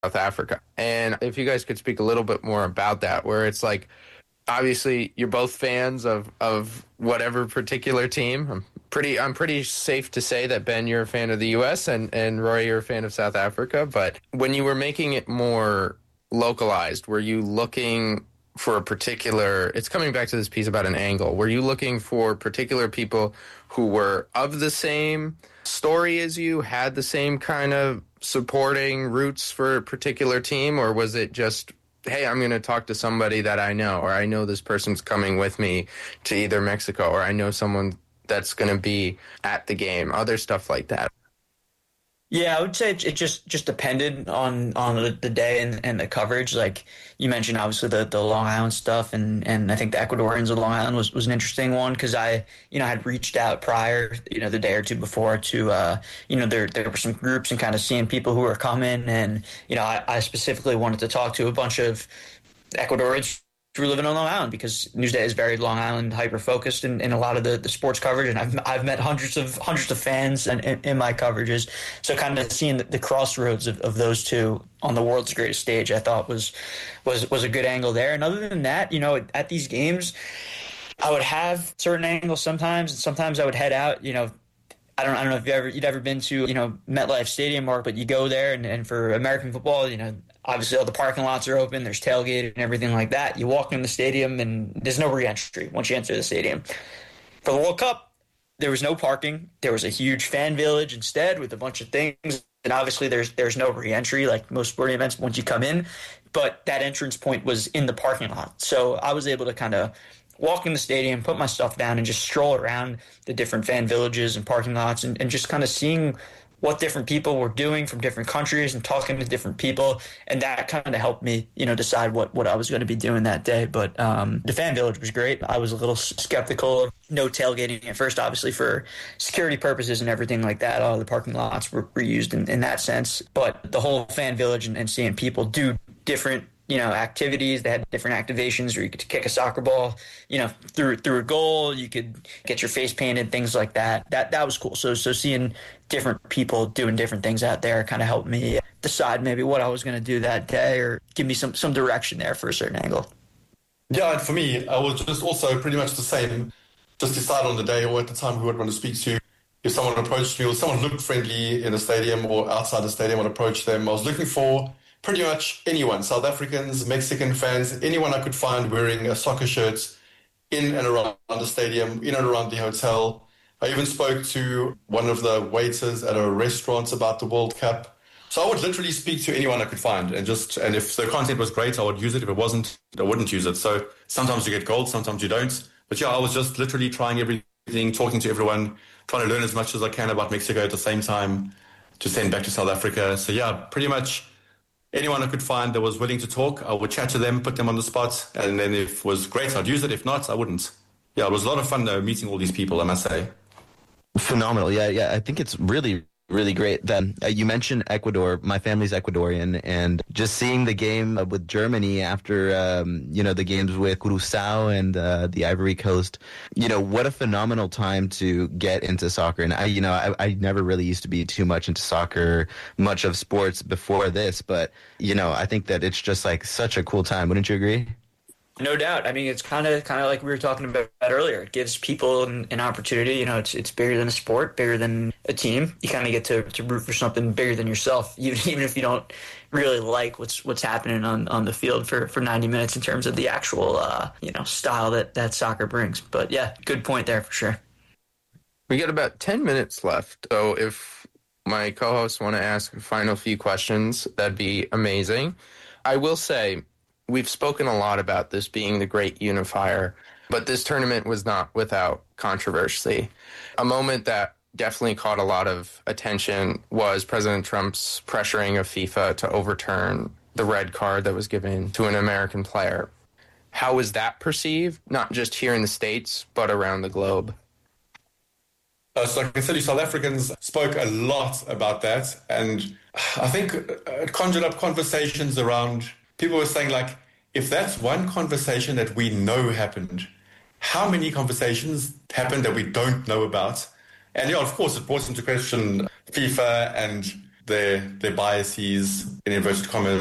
South Africa. And if you guys could speak a little bit more about that, where it's like, obviously you're both fans of whatever particular team. I'm pretty safe to say that Ben, you're a fan of the US and Roy, you're a fan of South Africa. But when you were making it more localized, were you looking for a particular, it's coming back to this piece about an angle, were you looking for particular people who were of the same story as you, had the same kind of supporting roots for a particular team, or was it just, hey, I'm going to talk to somebody that I know, or I know this person's coming with me to either Mexico, or I know someone that's going to be at the game, other stuff like that? Yeah, I would say it just depended on the day and the coverage. Like you mentioned, obviously the Long Island stuff, and I think the Ecuadorians of Long Island was an interesting one because I had reached out prior, the day or two before to, there were some groups and kind of seeing people who were coming, and I specifically wanted to talk to a bunch of Ecuadorians who were living on Long Island because Newsday is very Long Island hyper focused in a lot of the sports coverage, and I've met hundreds of fans in my coverages. So kind of seeing the crossroads of those two on the world's greatest stage, I thought was a good angle there. And other than that, at these games, I would have certain angles sometimes, and sometimes I would head out. I don't know if you'd ever been to MetLife Stadium, Mark, but you go there and for American football, obviously all the parking lots are open, there's tailgate and everything like that. You walk in the stadium and there's no re-entry once you enter the stadium. For the World Cup, there was no parking. There was a huge fan village instead with a bunch of things. And obviously there's no re-entry like most sporting events once you come in. But that entrance point was in the parking lot. So I was able to kind of walk in the stadium, put my stuff down, and just stroll around the different fan villages and parking lots and just kind of seeing what different people were doing from different countries and talking to different people. And that kind of helped me, decide what I was going to be doing that day. But the fan village was great. I was a little skeptical of no tailgating at first, obviously for security purposes and everything like that. All the parking lots were used in that sense. But the whole fan village and seeing people do different activities. They had different activations where you could kick a soccer ball, through a goal. You could get your face painted, things like that. That was cool. So seeing different people doing different things out there kind of helped me decide maybe what I was going to do that day or give me some direction there for a certain angle. Yeah, and for me, I was just also pretty much the same. Just decide on the day or at the time who I'd want to speak to. If someone approached me or someone looked friendly in the stadium or outside the stadium, I'd approach them. I was looking for pretty much anyone, South Africans, Mexican fans, anyone I could find wearing a soccer shirt in and around the stadium, in and around the hotel. I even spoke to one of the waiters at a restaurant about the World Cup. So I would literally speak to anyone I could find and if the content was great, I would use it. If it wasn't, I wouldn't use it. So sometimes you get gold, sometimes you don't. But yeah, I was just literally trying everything, talking to everyone, trying to learn as much as I can about Mexico at the same time to send back to South Africa. So yeah, pretty much anyone I could find that was willing to talk, I would chat to them, put them on the spot, and then if it was great, I'd use it. If not, I wouldn't. Yeah, it was a lot of fun, though, meeting all these people, I must say. Phenomenal. Yeah. I think it's really, really great. You mentioned Ecuador. My family's Ecuadorian, and just seeing the game with Germany after, the games with Curaçao and the Ivory Coast, what a phenomenal time to get into soccer. And I never really used to be too much into soccer, much of sports before this, but, I think that it's just like such a cool time. Wouldn't you agree? No doubt. I mean, it's kind of like we were talking about earlier. It gives people an opportunity. It's bigger than a sport, bigger than a team. You kind of get to root for something bigger than yourself, even if you don't really like what's happening on the field for 90 minutes in terms of the actual style that soccer brings. But yeah, good point there for sure. We got about 10 minutes left, so if my co-hosts want to ask a final few questions, that'd be amazing. I will say, we've spoken a lot about this being the great unifier, but this tournament was not without controversy. A moment that definitely caught a lot of attention was President Trump's pressuring of FIFA to overturn the red card that was given to an American player. How was that perceived, not just here in the States, but around the globe? So I can tell you South Africans spoke a lot about that, and I think it conjured up conversations around. People were saying, like, if that's one conversation that we know happened, how many conversations happened that we don't know about? And yeah, of course, it brought into question FIFA and their biases in inverted commas